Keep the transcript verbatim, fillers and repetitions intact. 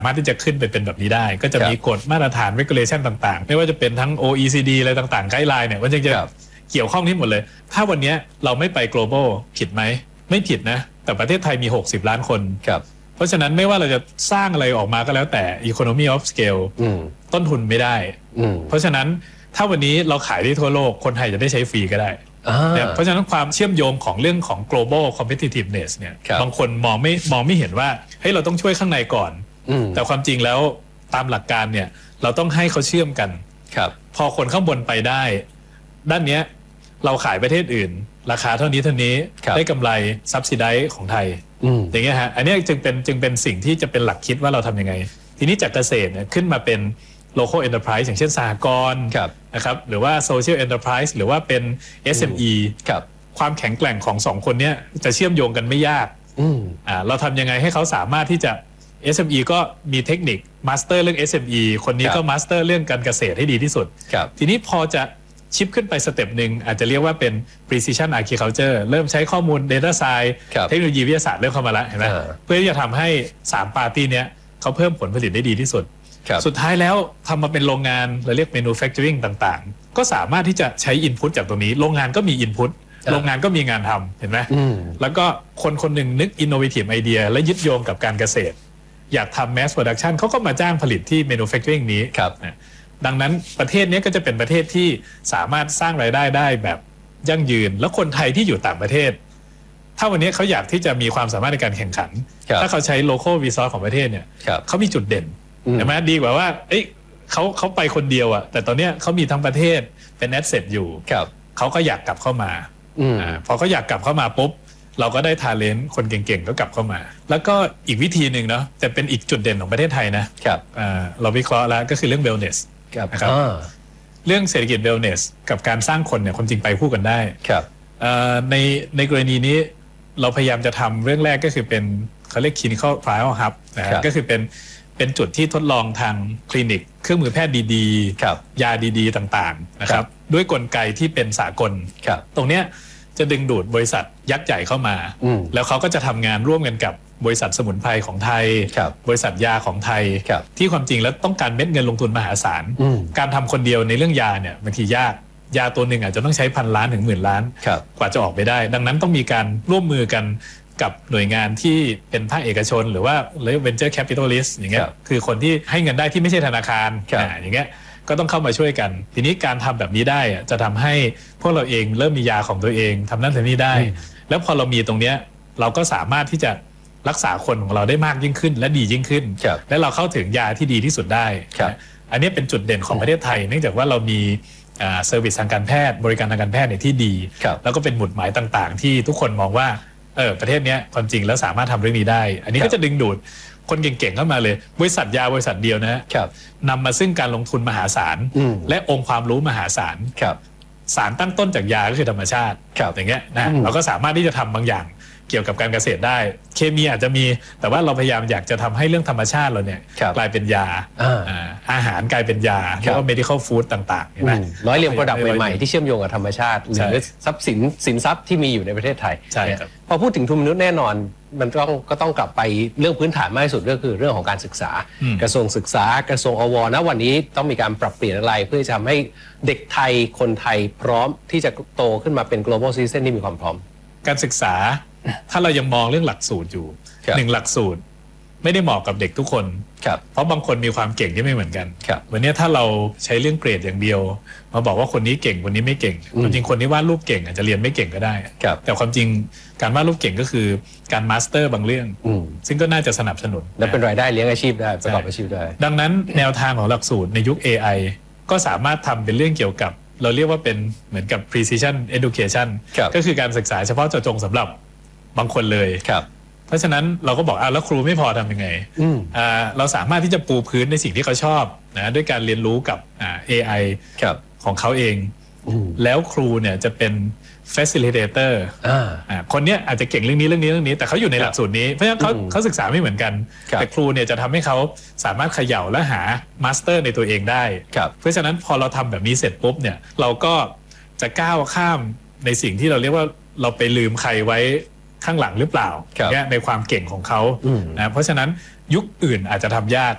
สามารถที่จะขึ้นไปเป็นแบบนี้ได้ก็จะมีกฎมาตรฐาน regulation ต่างๆไม่ว่าจะเป็นทั้ง โอ อี ซี ดี อะไรต่างๆไกด์ไลน์เนี่ยมันจะเกี่ยวข้องที่หมดเลยถ้าวันนี้เราไม่ไป global ผิดไหมไม่ผิดนะแต่ประเทศไทยมีหกสิบล้านคนเพราะฉะนั้นไม่ว่าเราจะสร้างอะไรออกมาก็แล้วแต่ economy of scale ต้นทุนไม่ได้เพราะฉะนั้นถ้าวันนี้เราขายได้ทั่วโลกคนไทยจะได้ใช้ฟรีก็ได้เพราะฉะนั้นความเชื่อมโยงของเรื่องของ global competitiveness เนี่ยบางคนมองไม่มองไม่เห็นว่าเฮ้ยเราต้องช่วยข้างในก่อนแต่ความจริงแล้วตามหลักการเนี่ยเราต้องให้เขาเชื่อมกันพอคนข้างบนไปได้ด้านนี้เราขายประเทศอื่นราคาเท่านี้เท่านี้ได้กำไร subsidize ของไทยอย่างเงี้ยฮะอันนี้จึงเป็นจึงเป็นสิ่งที่จะเป็นหลักคิดว่าเราทำยังไงทีนี้จากเกษตรเนี่ยขึ้นมาเป็น local enterprise อย่างเช่นสหกรณ์นะครับหรือว่า social enterprise หรือว่าเป็น เอส เอ็ม อี ความแข็งแกร่งของสองคนนี้จะเชื่อมโยงกันไม่ยากอ่าเราทำยังไงให้เขาสามารถที่จะ เอส เอ็ม อี ก็มีเทคนิคมาสเตอร์เรื่อง เอส เอ็ม อี คนนี้ก็มาสเตอร์เรื่องการเกษตรให้ดีที่สุดทีนี้พอจะชิปขึ้นไปสเต็ปหนึ่งอาจจะเรียกว่าเป็น precision agriculture เริ่มใช้ข้อมูล data science เทคโนโลยีวิทยาศาสตร์เริ่มเข้ามาแล้วเห็นไหมเพื่อที่จะทำให้สามปาร์ตี้เนี้ยเขาเพิ่มผลผลิตได้ดีที่สุดสุดท้ายแล้วทำมาเป็นโรงงานเราเรียก manufacturing ต่างๆก็สามารถที่จะใช้ input จากตรงนี้โรงงานก็มี input โรงงานก็มีงานทำเห็นไหมแล้วก็คนคนหนึ่งนึก innovative idea และยึดโยงกับการเกษตรอยากทำ mass production เขาก็มาจ้างผลิตที่ manufacturing นี้ดังนั้นประเทศนี้ก็จะเป็นประเทศที่สามารถสร้างรายได้ได้แบบยั่งยืนแล้วคนไทยที่อยู่ต่างประเทศถ้าวันนี้เขาอยากที่จะมีความสามารถในการแข่งขันถ้าเขาใช้ local resource ของประเทศเนี่ยเขามีจุดเด่นเห็นไหมดีกว่าว่าเอ้ยเขาเขาไปคนเดียวอ่ะแต่ตอนนี้เขามีทั้งประเทศเป็น asset อยู่เขาก็อยากกลับเข้ามาอ่าพอเขาอยากกลับเข้ามาปุ๊บเราก็ได้ talent คนเก่งๆก็กลับเข้ามาแล้วก็อีกวิธีหนึ่งเนาะแต่เป็นอีกจุดเด่นของประเทศไทยนะครับอ่าเราวิเคราะห์แล้วก็คือเรื่อง wellnessนะครับเรื่องเศรษฐกิจ wellness กับการสร้างคนเนี่ยความจริงไปคู่กันได้ในในกรณีนี้เราพยายามจะทำเรื่องแรกก็คือเป็นเขาเรียก clinical trial hub นะก็คือเป็นเป็นจุดที่ทดลองทางคลินิกเครื่องมือแพทย์ดีๆยาดีๆต่างๆนะครับด้วยกลไกที่เป็นสากลตรงเนี้ยจะดึงดูดบริษัทยักษ์ใหญ่เข้ามาแล้วเขาก็จะทำงานร่วมกันกับบริษัทสมุนไพรของไทยบริษัทยาของไทยที่ความจริงแล้วต้องการเม็ดเงินลงทุนมหาศาลการทำคนเดียวในเรื่องยาเนี่ยบางทียากยาตัวหนึ่งอาจจะต้องใช้พันล้านถึงหมื่นล้านกว่าจะออกไปได้ดังนั้นต้องมีการร่วมมือกันกับหน่วยงานที่เป็นภาคเอกชนหรือว่าเรียก venture capitalist อย่างเงี้ยคือคนที่ให้เงินได้ที่ไม่ใช่ธนาคารอย่างเงี้ยก็ต้องเข้ามาช่วยกันทีนี้การทำแบบนี้ได้จะทำให้พวกเราเองเริ่มมียาของตัวเองทำนั่นทำนี่ได้แล้วพอเรามีตรงเนี้ยเราก็สามารถที่จะรักษาคนของเราได้มากยิ่งขึ้นและดียิ่งขึ้นและเราเข้าถึงยาที่ดีที่สุดได้อันนี้เป็นจุดเด่นของประเทศไทยเนื่องจากว่าเรามีเซอร์วิสทางการแพทย์บริการทางการแพทย์เนี่ยที่ดีแล้วก็เป็นหมุดหมายต่างๆที่ทุกคนมองว่าเออประเทศนี้ความจริงแล้วสามารถทำเรื่องนี้ได้อันนี้ก็จะดึงดูดคนเก่งๆเข้ามาเลยบริษัทยาบริษัทเดียวนะครับนำมาซึ่งการลงทุนมหาศาลและองค์ความรู้มหาศาลสารตั้งต้นจากยาก็คือธรรมชาติอย่างเงี้ยนะเราก็สามารถที่จะทำบางอย่างเกี่ยวกับการเกษตรได้เคมีอาจจะมีแต่ว่าเราพยายามอยากจะทำให้เรื่องธรรมชาติเราเนี่ยกลายเป็นยาอาหารกลายเป็นยาเรียกว่า medical food ต่างๆเห็นไหมร้อยเรียง product ใหม่ๆที่เชื่อมโยงกับธรรมชาติหรือทรัพย์สินสินทรัพย์ที่มีอยู่ในประเทศไทยใช่ครับพอพูดถึงทุนมนุษย์แน่นอนมันต้องก็ต้องกลับไปเรื่องพื้นฐานมากที่สุดก็คือเรื่องของการศึกษากระทรวงศึกษากระทรวงอวนะวันนี้ต้องมีการปรับเปลี่ยนอะไรเพื่อจะทำให้เด็กไทยคนไทยพร้อมที่จะโตขึ้นมาเป็น global citizen ที่มีความพร้อมการศึกษาถ้าเรายังมองเรื่องหลักสูตรอยู่หนึ่งหลักสูตรไม่ได้เหมาะกับเด็กทุกคนเพราะบางคนมีความเก่งที่ไม่เหมือนกันวันนี้ถ้าเราใช้เรื่องเกรดอย่างเดียวมาบอกว่าคนนี้เก่งคนนี้ไม่เก่งจริงคนที่วาดรูปเก่งอาจจะเรียนไม่เก่งก็ได้แต่ความจริงการวาดรูปเก่งก็คือการมาสเตอร์บางเรื่องซึ่งก็น่าจะสนับสนุนและเป็นรายได้เลี้ยงอาชีพได้ประกอบอาชีพได้ดังนั้นแนวทางของหลักสูตรในยุค เอ ไอ ก็สามารถทำเป็นเรื่องเกี่ยวกับเราเรียกว่าเป็นเหมือนกับ precision education ก็คือการศึกษาเฉพาะเจาะจงสำหรับบางคนเลยเพราะฉะนั้นเราก็บอกอ่ะแล้วครูไม่พอทำยังไงอ่าเราสามารถที่จะปูพื้นในสิ่งที่เขาชอบนะด้วยการเรียนรู้กับอ่า เอ ไอ ของเขาเองแล้วครูเนี่ยจะเป็น facilitator อ่าคนเนี้ยอาจจะเก่งเรื่องนี้เรื่องนี้เรื่องนี้แต่เขาอยู่ในหลักสูตรนี้เพราะฉะนั้นเขาเขาศึกษาไม่เหมือนกันแต่ครูเนี่ยจะทำให้เขาสามารถเขย่าและหามาสเตอร์ในตัวเองได้เพราะฉะนั้นพอเราทำแบบนี้เสร็จปุ๊บเนี่ยเราก็จะก้าวข้ามในสิ่งที่เราเรียกว่าเราไปลืมใครไว้ข้างหลังหรือเปล่าเนี่ยในความเก่งของเขานะเพราะฉะนั้นยุคอื่นอาจจะทำยาก